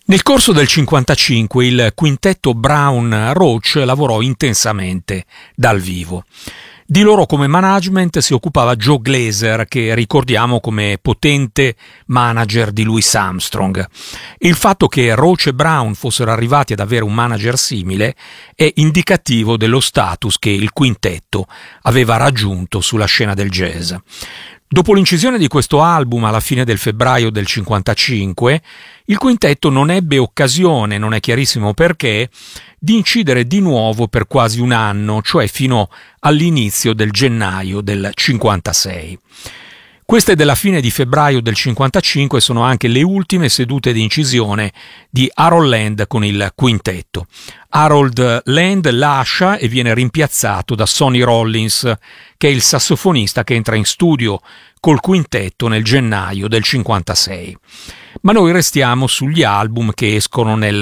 Nel corso del 1955 il quintetto Brown-Roach lavorò intensamente dal vivo. Di loro come management si occupava Joe Glaser, che ricordiamo come potente manager di Louis Armstrong. Il fatto che Roach e Brown fossero arrivati ad avere un manager simile è indicativo dello status che il quintetto aveva raggiunto sulla scena del jazz. Dopo l'incisione di questo album alla fine del febbraio del 1955, il quintetto non ebbe occasione, non è chiarissimo perché, di incidere di nuovo per quasi un anno, cioè fino all'inizio del gennaio del 1956. Queste della fine di febbraio del 1955 sono anche le ultime sedute di incisione di Harold Land con il quintetto. Harold Land lascia e viene rimpiazzato da Sonny Rollins, che è il sassofonista che entra in studio col quintetto nel gennaio del 1956. Ma noi restiamo sugli album che escono nel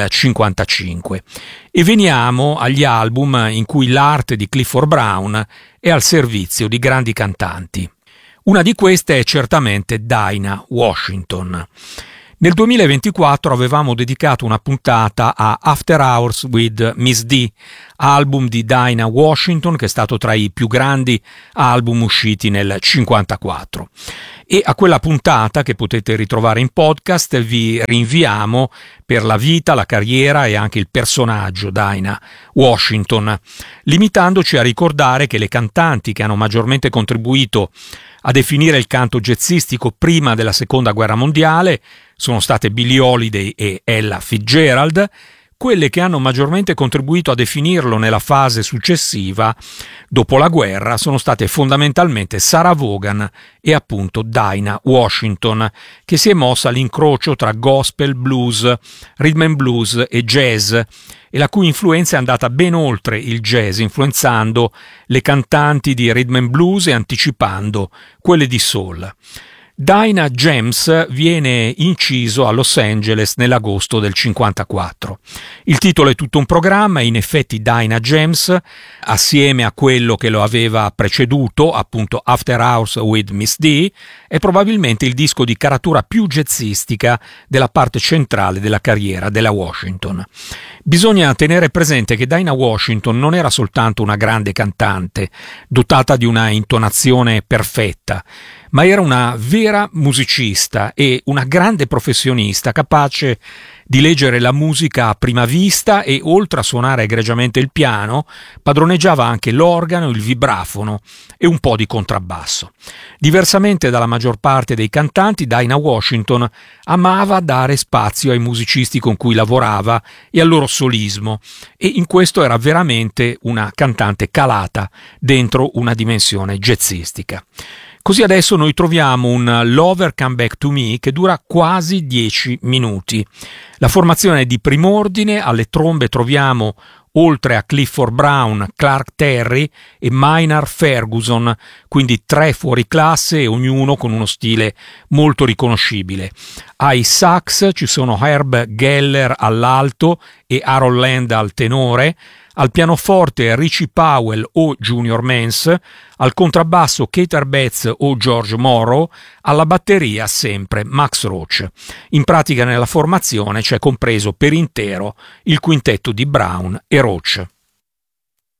1955 e veniamo agli album in cui l'arte di Clifford Brown è al servizio di grandi cantanti. Una di queste è certamente Dinah Washington. Nel 2024 avevamo dedicato una puntata a After Hours with Miss D, album di Dinah Washington che è stato tra i più grandi album usciti nel 1954. E a quella puntata, che potete ritrovare in podcast, vi rinviamo per la vita, la carriera e anche il personaggio Dinah Washington, limitandoci a ricordare che le cantanti che hanno maggiormente contribuito a definire il canto jazzistico prima della Seconda Guerra Mondiale sono state Billie Holiday e Ella Fitzgerald. Quelle che hanno maggiormente contribuito a definirlo nella fase successiva, dopo la guerra, sono state fondamentalmente Sarah Vaughan e appunto Dinah Washington, che si è mossa all'incrocio tra gospel, blues, rhythm and blues e jazz, e la cui influenza è andata ben oltre il jazz, influenzando le cantanti di rhythm and blues e anticipando quelle di soul. Dinah James viene inciso a Los Angeles nell'agosto del 1954. Il titolo è tutto un programma e in effetti Dinah James, assieme a quello che lo aveva preceduto, appunto After Hours with Miss D, è probabilmente il disco di caratura più jazzistica della parte centrale della carriera della Washington. Bisogna tenere presente che Dinah Washington non era soltanto una grande cantante, dotata di una intonazione perfetta, ma era una vera musicista e una grande professionista, capace di leggere la musica a prima vista e, oltre a suonare egregiamente il piano, padroneggiava anche l'organo, il vibrafono e un po' di contrabbasso. Diversamente dalla maggior parte dei cantanti, Dinah Washington amava dare spazio ai musicisti con cui lavorava e al loro solismo, e in questo era veramente una cantante calata dentro una dimensione jazzistica. Così adesso noi troviamo un Lover Come Back to Me che dura quasi 10 minuti. La formazione è di prim'ordine, alle trombe troviamo, oltre a Clifford Brown, Clark Terry e Maynard Ferguson, quindi 3 fuoriclasse, ognuno con uno stile molto riconoscibile. Ai sax ci sono Herb Geller all'alto e Harold Land al tenore, al pianoforte Richie Powell o Junior Mance, al contrabbasso Keith Betts o George Morrow, alla batteria sempre Max Roach. In pratica nella formazione c'è compreso per intero il quintetto di Brown e Roach.